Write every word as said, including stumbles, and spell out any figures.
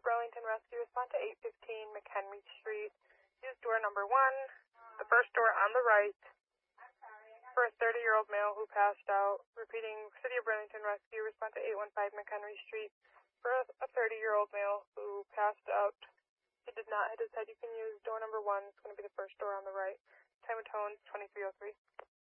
Burlington Rescue, respond to eight fifteen McHenry Street. Use door number one, the first door on the right, for a thirty-year-old male who passed out. Repeating, City of Burlington Rescue, respond to eight one five McHenry Street for a thirty-year-old male who passed out. He did not hit his head. You can use door number one. It's going to be the first door on the right. Time of tone, twenty-three oh three.